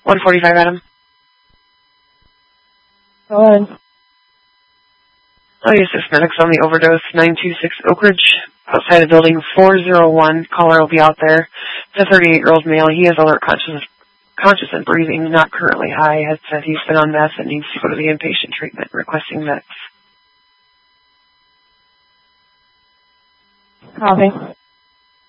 145, Adam. Go ahead. Oh, yes, this medic's on the overdose. 926 Oak Ridge, outside of building 401. Caller will be out there. It's a 38-year-old male. He has alert conscious and breathing, not currently high. Has said he's been on meth and needs to go to the inpatient treatment, requesting meds. Copy.